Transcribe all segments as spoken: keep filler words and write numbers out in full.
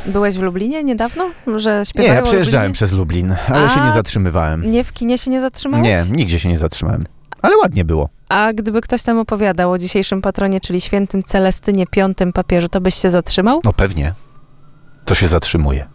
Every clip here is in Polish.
Byłeś w Lublinie niedawno? Że Nie, śpiewają ja o przejeżdżałem Lublinie? przez Lublin, ale A, się nie zatrzymywałem. Nie w kinie się nie zatrzymałeś? Nie, nigdzie się nie zatrzymałem. Ale ładnie było. A gdyby ktoś tam opowiadał o dzisiejszym patronie, czyli świętym Celestynie, piątym papieżu, to byś się zatrzymał? No pewnie. To się zatrzymuje.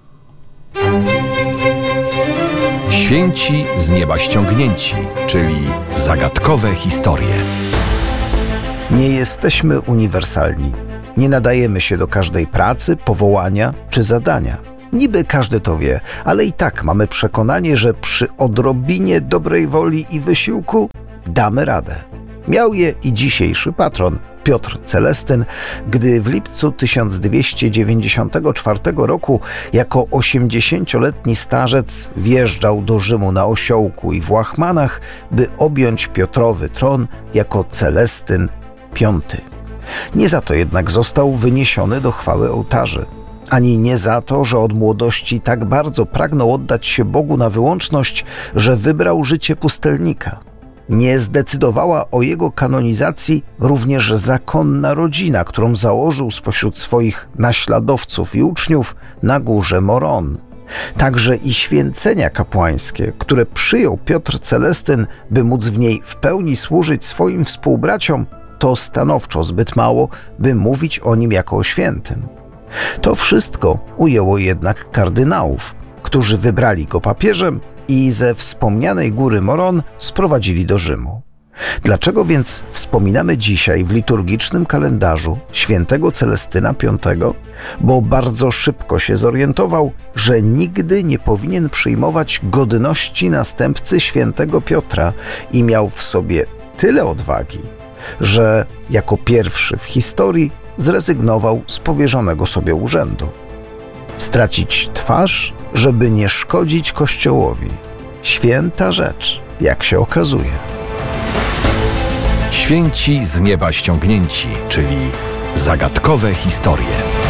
Święci z nieba ściągnięci, czyli zagadkowe historie. Nie jesteśmy uniwersalni. Nie nadajemy się do każdej pracy, powołania czy zadania. Niby każdy to wie, ale i tak mamy przekonanie, że przy odrobinie dobrej woli i wysiłku damy radę. Miał je i dzisiejszy patron, Piotr Celestyn, gdy w lipcu tysiąc dwieście dziewięćdziesiątego czwartego roku jako osiemdziesięcioletni starzec wjeżdżał do Rzymu na osiołku i w łachmanach, by objąć Piotrowy tron jako Celestyn piąty. Nie za to jednak został wyniesiony do chwały ołtarzy. Ani nie za to, że od młodości tak bardzo pragnął oddać się Bogu na wyłączność, że wybrał życie pustelnika. Nie zdecydowała o jego kanonizacji również zakonna rodzina, którą założył spośród swoich naśladowców i uczniów na górze Moron. Także i święcenia kapłańskie, które przyjął Piotr Celestyn, by móc w niej w pełni służyć swoim współbraciom, to stanowczo zbyt mało, by mówić o nim jako o świętym. To wszystko ujęło jednak kardynałów, którzy wybrali go papieżem i ze wspomnianej góry Moron sprowadzili do Rzymu. Dlaczego więc wspominamy dzisiaj w liturgicznym kalendarzu świętego Celestyna piątego? Bo bardzo szybko się zorientował, że nigdy nie powinien przyjmować godności następcy świętego Piotra i miał w sobie tyle odwagi, że jako pierwszy w historii zrezygnował z powierzonego sobie urzędu. Stracić twarz, żeby nie szkodzić Kościołowi. Święta rzecz, jak się okazuje. Święci z nieba ściągnięci, czyli zagadkowe historie.